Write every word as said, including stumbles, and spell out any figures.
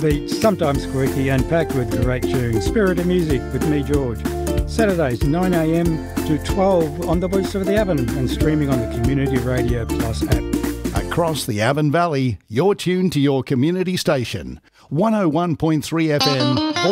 upbeat, sometimes quirky and packed with great tunes. Spirited Music with me, George. Saturdays nine a m to twelve on the Voice of the Avon and streaming on the Community Radio Plus app. Across the Avon Valley, you're tuned to your community station. one oh one point three F M.